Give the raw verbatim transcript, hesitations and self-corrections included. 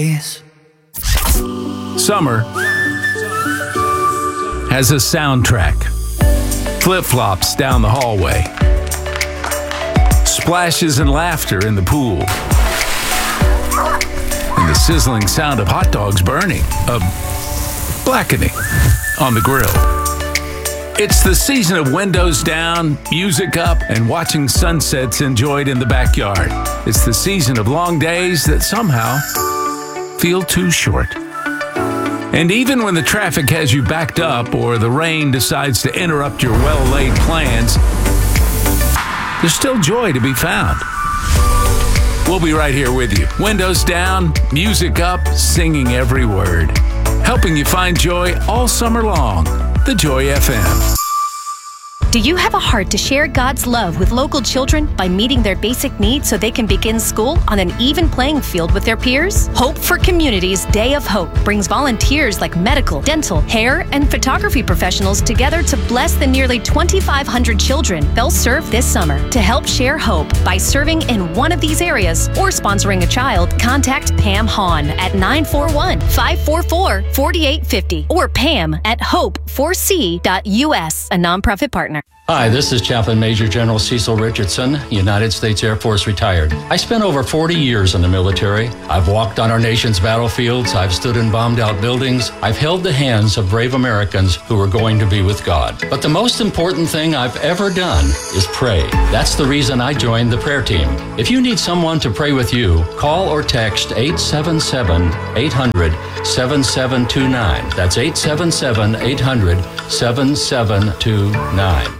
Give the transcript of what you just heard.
Summer has a soundtrack. Flip-flops down the hallway. Splashes and laughter in the pool. And the sizzling sound of hot dogs burning, of blackening on the grill. It's the season of windows down, music up, and watching sunsets enjoyed in the backyard. It's the season of long days that somehow feel too short. And even when the traffic has you backed up or the rain decides to interrupt your well-laid plans, there's still joy to be found. We'll be right here with you. Windows down, music up, singing every word. Helping you find joy all summer long. The Joy F M. Do you have a heart to share God's love with local children by meeting their basic needs so they can begin school on an even playing field with their peers? Hope for Community's Day of Hope brings volunteers like medical, dental, hair, and photography professionals together to bless the nearly twenty-five hundred children they'll serve this summer. To help share hope by serving in one of these areas or sponsoring a child, contact Pam Hahn at nine four one, five four four, four eight five zero or Pam at hope four c dot u s, a nonprofit partner. Hi, this is Chaplain Major General Cecil Richardson, United States Air Force retired. I spent over forty years in the military. I've walked on our nation's battlefields. I've stood in bombed-out buildings. I've held the hands of brave Americans who are going to be with God. But the most important thing I've ever done is pray. That's the reason I joined the prayer team. If you need someone to pray with you, call or text eight seven seven, eight hundred, seven seven two nine. That's eight seven seven, eight hundred, seven seven two nine.